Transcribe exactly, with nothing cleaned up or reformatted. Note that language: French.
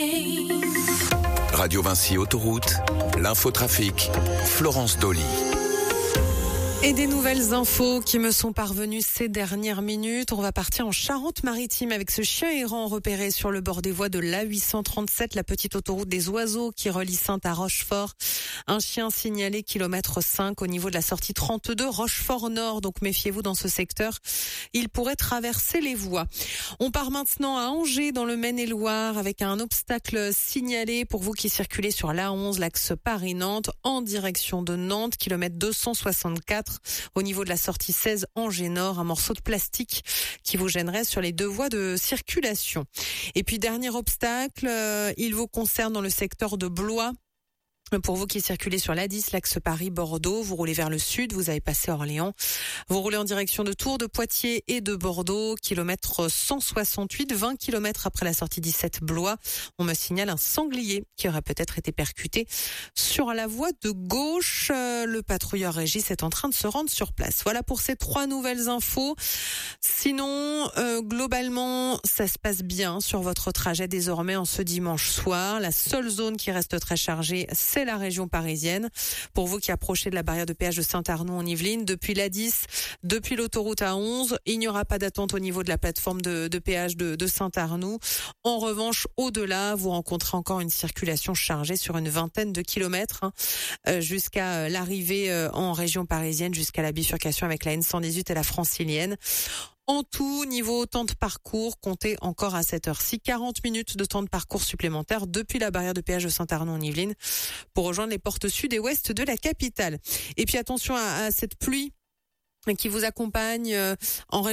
Radio Vinci Autoroute, l'infotrafic, Florence Dolly. Et des nouvelles infos qui me sont parvenues ces dernières minutes. On va partir en Charente-Maritime avec ce chien errant repéré sur le bord des voies de l'A huit cent trente-sept, la petite autoroute des oiseaux qui relie Saintes à Rochefort. Un chien signalé kilomètre cinq au niveau de la sortie trente-deux, Rochefort Nord. Donc méfiez-vous dans ce secteur. Il pourrait traverser les voies. On part maintenant à Angers dans le Maine-et-Loire avec un obstacle signalé pour vous qui circulez sur l'A onze, l'axe Paris-Nantes en direction de Nantes, kilomètre deux cent soixante-quatre. Au niveau de la sortie seize Angers Nord, un morceau de plastique qui vous gênerait sur les deux voies de circulation. Et puis dernier obstacle, euh, il vous concerne dans le secteur de Blois. Pour vous qui circulez sur l'A dix, l'axe Paris-Bordeaux, vous roulez vers le sud, vous avez passé Orléans. Vous roulez en direction de Tours, de Poitiers et de Bordeaux, kilomètre cent soixante-huit, vingt kilomètres après la sortie dix-sept Blois. On me signale un sanglier qui aurait peut-être été percuté sur la voie de gauche. Le patrouilleur Régis est en train de se rendre sur place. Voilà pour ces trois nouvelles infos. Sinon, euh, globalement, ça se passe bien sur votre trajet désormais en ce dimanche soir. La seule zone qui reste très chargée, c'est la région parisienne. Pour vous qui approchez de la barrière de péage de Saint-Arnoux en Yvelines, depuis l'A dix, depuis l'autoroute A onze, il n'y aura pas d'attente au niveau de la plateforme de, de péage de, de Saint-Arnoux. En revanche, au-delà, vous rencontrez encore une circulation chargée sur une vingtaine de kilomètres hein, euh, jusqu'à l'arrivée euh, en région parisienne, jusqu'à la bifurcation avec la N cent dix-huit et la francilienne. En tout, niveau temps de parcours, comptez encore à cette heure-ci quarante minutes de temps de parcours supplémentaire depuis la barrière de péage de Saint-Arnoux en Yvelines pour rejoindre les portes sud et ouest de la capitale. Et puis attention à, à cette pluie qui vous accompagne en